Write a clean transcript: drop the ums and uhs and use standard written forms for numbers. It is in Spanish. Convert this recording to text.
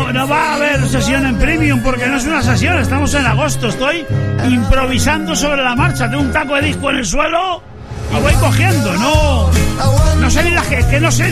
no va a haber sesión en Premium porque no es una sesión, estamos en agosto, estoy improvisando sobre la marcha, tengo un taco de disco en el suelo y voy cogiendo, no sé ni que no sé